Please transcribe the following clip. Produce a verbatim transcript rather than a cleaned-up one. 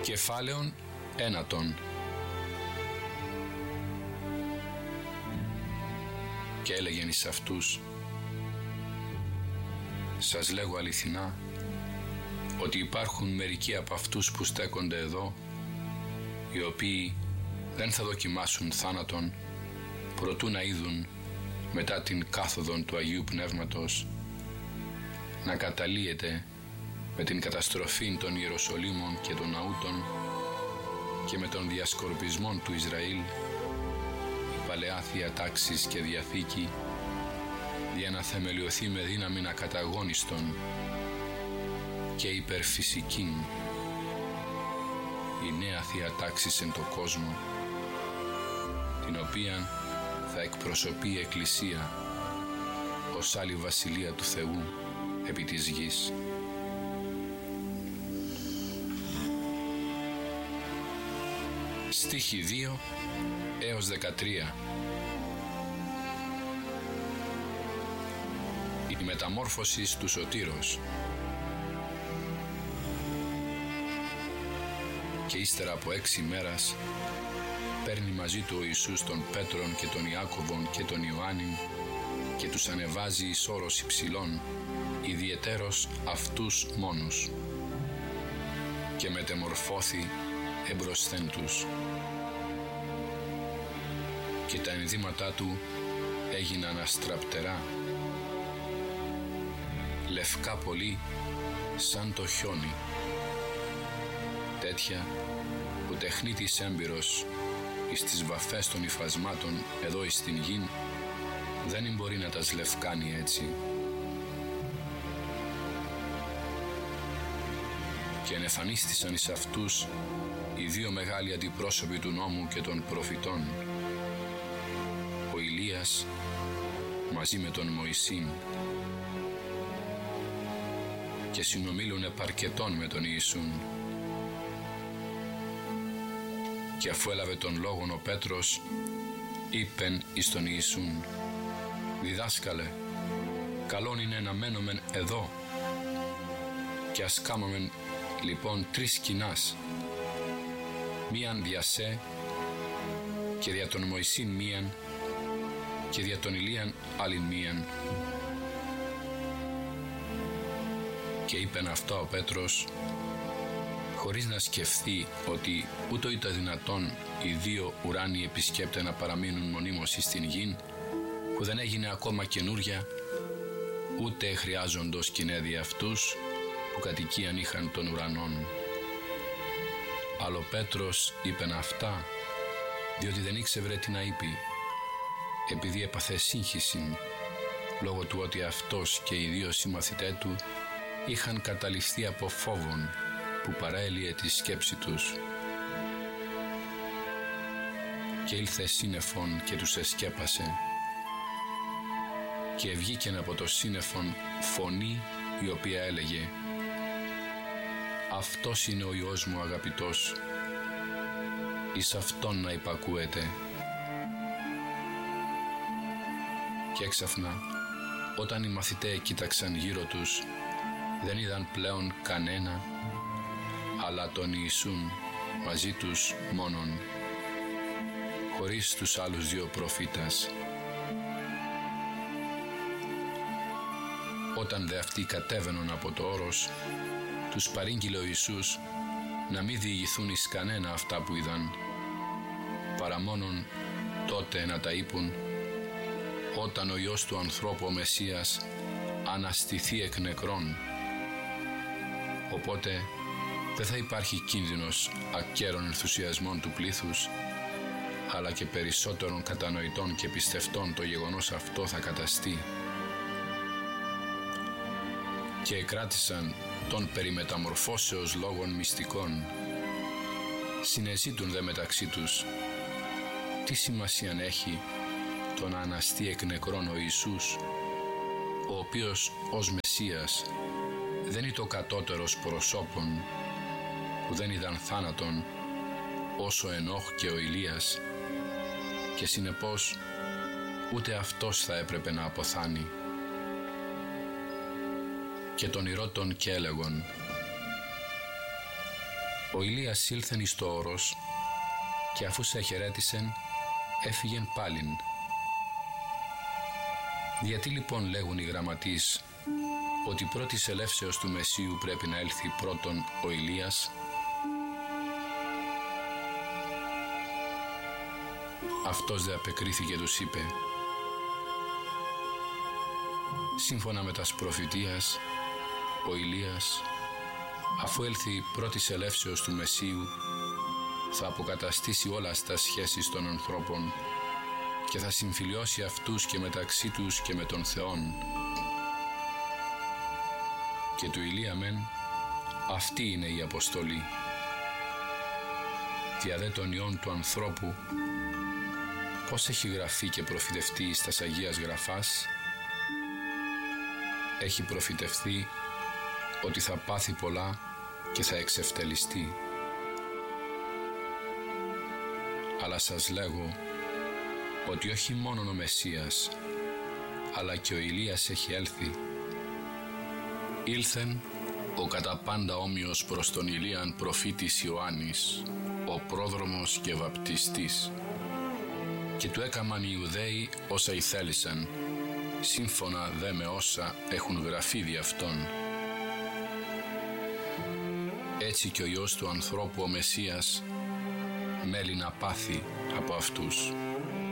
Κεφάλαιον ένατον. Και έλεγεν εις αυτούς: σας λέγω αληθινά ότι υπάρχουν μερικοί από αυτούς που στέκονται εδώ, οι οποίοι δεν θα δοκιμάσουν θάνατον προτού να είδουν μετά την κάθοδον του Αγίου Πνεύματος να καταλύεται με την καταστροφή των Ιεροσολύμων και των ναούτων και με τον διασκορπισμό του Ισραήλ η παλαιά Θεία Τάξης και Διαθήκη, για να θεμελιωθεί με δύναμην ακαταγόνιστον και υπερφυσικήν η νέα Θεία Τάξης εν το κόσμο, την οποία θα εκπροσωπεί η Εκκλησία ως άλλη βασιλεία του Θεού επί της γης. Στίχοι δύο έως δεκατρία. Η μεταμόρφωση του Σωτήρος. Και ύστερα από έξι μέρας παίρνει μαζί του ο Ιησούς τον Πέτρον και τον Ιάκωβον και τον Ιωάννην και τους ανεβάζει εις όρος υψηλών, ιδιαιτέρως αυτούς μόνους, και μετεμορφώθη εμπροσθέν τους. Και τα ενδύματά του έγιναν αστραπτερά, λευκά πολύ σαν το χιόνι, τέτοια που τεχνίτης έμπειρος εις τις βαφές των υφασμάτων εδώ εις την γην δεν μπορεί να τας λευκάνει έτσι. Και ενεφανίστησαν εις αυτούς οι δύο μεγάλοι αντιπρόσωποι του νόμου και των προφητών, ο Ηλίας μαζί με τον Μωυσήν, και συνομίλουν επαρκετών με τον Ιησούν. Και αφού έλαβε τον λόγον ο Πέτρος, είπεν εις τον Ιησούν: διδάσκαλε, καλόν είναι να μένομεν εδώ, και ας κάμομεν λοιπόν τρεις σκηνάς, μίαν δια σε, και δια τον Μωυσήν μίαν, και δια τον Ηλίαν άλλην μίαν. Και είπεν αυτό ο Πέτρος χωρίς να σκεφτεί ότι ούτω ήταν δυνατόν οι δύο ουράνιοι επισκέπτε να παραμείνουν μονίμως εις την γην, που δεν έγινε ακόμα καινούρια, ούτε χρειάζοντος κοινέδια αυτούς που κατοικίαν είχαν των ουρανών. Αλλά ο Πέτρος είπεν αυτά, διότι δεν ήξευρε τι να είπε, επειδή έπαθε σύγχυση, λόγω του ότι αυτός και οι δύο συμμαθητέ του είχαν καταληφθεί από φόβον που παρέλυε τη σκέψη τους. Και ήλθε σύννεφον και τους εσκέπασε, και ευγήκεν από το σύννεφον φωνή η οποία έλεγε: αυτός είναι ο Υιός μου αγαπητός, εις αυτόν να υπακούετε. Και έξαφνα, όταν οι μαθηταί κοίταξαν γύρω τους, δεν είδαν πλέον κανένα, αλλά τον Ιησούν μαζί τους μόνον, χωρίς τους άλλους δύο προφήτας. Όταν δε αυτοί κατέβαιναν από το όρος, τους παρήγγειλε ο Ιησούς να μην διηγηθούν εις κανένα αυτά που είδαν, παρά μόνον τότε να τα είπουν όταν ο Υιός του ανθρώπου ο Μεσσίας αναστηθεί εκ νεκρών. Οπότε δεν θα υπάρχει κίνδυνος ακέρων ενθουσιασμών του πλήθους, αλλά και περισσότερων κατανοητών και πιστευτών το γεγονός αυτό θα καταστεί. Και εκράτησαν των περιμεταμορφώσεως λόγων μυστικών. Συνεζήτουν δε μεταξύ τους τι σημασίαν έχει το να αναστεί εκ νεκρών ο Ιησούς, ο οποίος ως Μεσσίας δεν είναι το κατώτερος προσώπων, που δεν είδαν θάνατον όσο Ενώχ και ο Ηλίας, και συνεπώς ούτε αυτός θα έπρεπε να αποθάνει. Και τον ηρώτων και έλεγον: Ο Ηλίας ήλθεν εις το όρος και αφού σε χαιρέτησεν, έφυγεν πάλιν. Γιατί λοιπόν λέγουν οι γραμματείς ότι πρώτης ελεύσεως του Μεσσίου πρέπει να έλθει πρώτον ο Ηλίας? Αυτός δε απεκρίθηκε, τους είπε: σύμφωνα με τας προφητείας, ο Ηλίας, αφού έλθει πρώτης ελεύσεως του Μεσσίου, θα αποκαταστήσει όλα στα σχέσεις των ανθρώπων και θα συμφιλιώσει αυτούς και μεταξύ τους και με τον Θεόν. Και του Ηλία μεν, αυτή είναι η αποστολή. Δια δε των ιών του ανθρώπου, πώς έχει γραφεί και προφητευτεί στας Αγίας Γραφάς? Έχει προφητευθεί ότι θα πάθει πολλά και θα εξευτελιστεί. Αλλά σας λέγω ότι όχι μόνον ο Μεσσίας, αλλά και ο Ηλίας έχει έλθει. Ήλθεν ο κατά πάντα όμοιος προς τον Ηλίαν προφήτης Ιωάννης, ο πρόδρομος και βαπτιστής, και του έκαμαν οι Ιουδαίοι όσα ηθέλησαν, σύμφωνα δε με όσα έχουν γραφεί δι' αυτόν. Έτσι και ο Υιός του ανθρώπου ο Μεσσίας μέλει να πάθει από αυτούς.